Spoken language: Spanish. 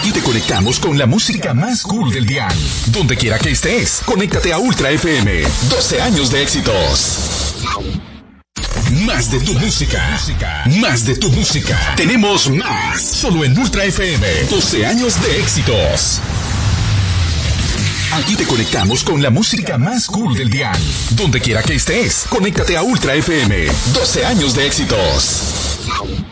Aquí te conectamos con la música más cool del dial. Donde quiera que estés, conéctate a Ultra FM. 12 años de éxitos. Más de tu música. Más de tu música. Tenemos más. Solo en Ultra FM. 12 años de éxitos. Aquí te conectamos con la música más cool del dial. Donde quiera que estés, conéctate a Ultra FM. 12 años de éxitos.